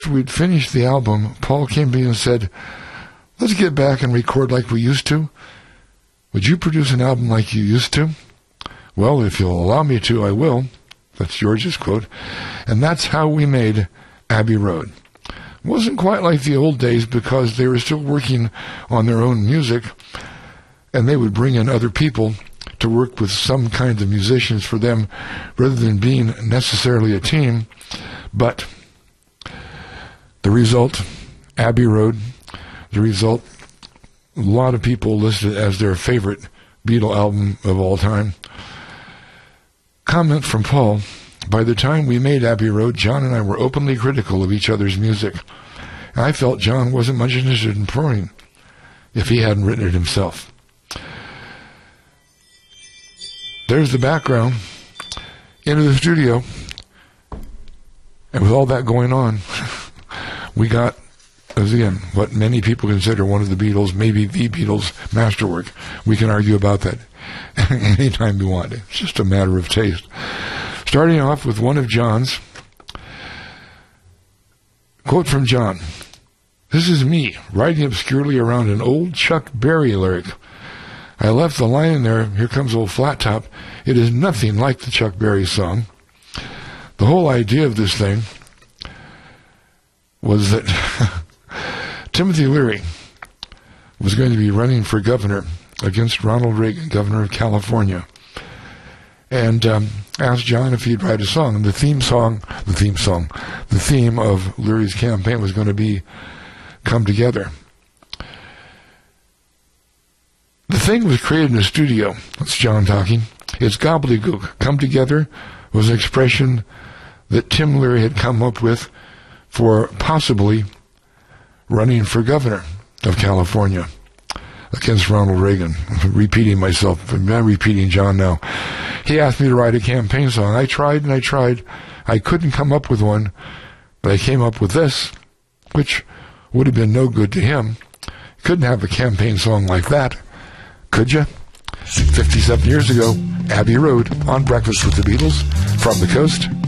we'd finished the album, Paul came to me and said, let's get back and record like we used to. Would you produce an album like you used to? Well, if you'll allow me to, I will. That's George's quote. And that's how we made Abbey Road. It wasn't quite like the old days because they were still working on their own music, and they would bring in other people to work with some kind of musicians for them rather than being necessarily a team. But the result, Abbey Road, the result, a lot of people listed as their favorite Beatle album of all time. Comment from Paul: by the time we made Abbey Road, John and I were openly critical of each other's music. I felt John wasn't much interested in touring if he hadn't written it himself. There's the background into the studio. And with all that going on, we got, as again, what many people consider one of the Beatles, maybe the Beatles' masterwork. We can argue about that anytime we want. It's just a matter of taste. Starting off with one of John's. Quote from John: "This is me, writing obscurely around an old Chuck Berry lyric. I left the line in there, 'Here comes old Flat Top.' It is nothing like the Chuck Berry song. The whole idea of this thing was that Timothy Leary was going to be running for governor against Ronald Reagan, governor of California, and asked John if he'd write a song. And the theme of Leary's campaign was going to be Come Together. The thing was created in a studio. That's John talking. It's gobbledygook. Come Together was an expression that Tim Leary had come up with for possibly running for governor of California against Ronald Reagan. I'm repeating myself. I'm not repeating John now. He asked me to write a campaign song. I tried and I tried. I couldn't come up with one, but I came up with this, which would have been no good to him. Couldn't have a campaign song like that, could you? 57 years ago, Abbey Road on Breakfast with the Beatles from the coast.